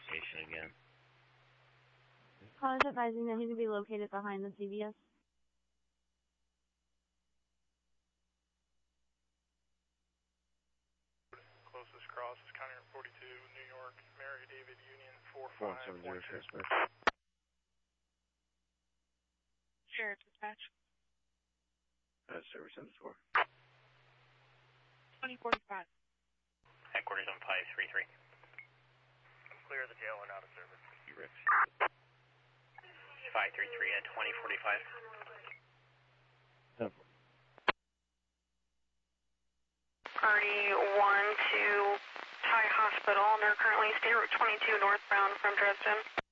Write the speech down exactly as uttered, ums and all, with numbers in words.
station again. Call is advising that he will be located behind the C V S. Closest cross is County Route forty-two, New York, Mary David Union four five one two. Sheriff dispatch. Uh, service on four. twenty forty-five. Headquarters on five three three. Clear the jail and out of service. You Rich. five three three at twenty forty-five. ten four. Party one to Thai Hospital. They're currently State Route twenty-two northbound from Dresden.